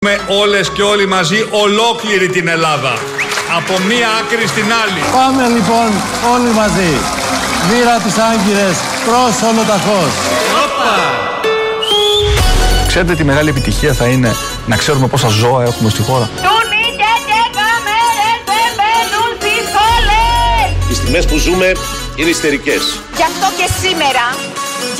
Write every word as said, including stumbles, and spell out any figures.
Με όλες και όλοι μαζί ολόκληρη την Ελλάδα. Από μία άκρη στην άλλη. Πάμε λοιπόν όλοι μαζί. Μοίρα τις Άγκυρες προς ολοταχώς. Ξέρετε τι μεγάλη επιτυχία θα είναι να ξέρουμε πόσα ζώα έχουμε στη χώρα. Τούνιτε και καμέρες δεν μπαίνουν στις πόλεις. Οι στιγμές που ζούμε είναι ιστερικές. Γι' αυτό και σήμερα